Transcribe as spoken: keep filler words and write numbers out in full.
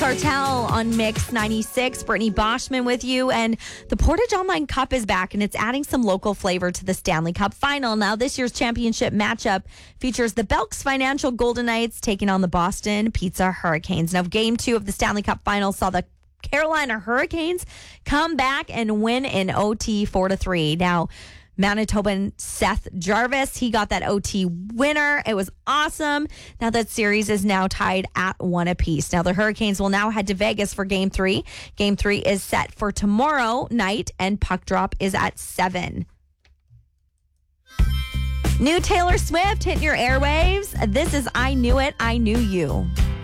Cartel on Mix ninety-six. Brittany Boschman with you. And the Portage Online Cup is back, and it's adding some local flavor to the Stanley Cup final. Now, this year's championship matchup features the Belks Financial Golden Knights taking on the Boston Pizza Hurricanes. Now, game two of the Stanley Cup final saw the Carolina Hurricanes come back and win in O T four to three. Now, Manitoban Seth Jarvis, he got that O T winner. It was awesome. Now that series is now tied at one apiece. Now the Hurricanes will now head to Vegas for game three. Game three is set for tomorrow night, and puck drop is at seven. New Taylor Swift hitting your airwaves. This is I Knew It, I Knew You.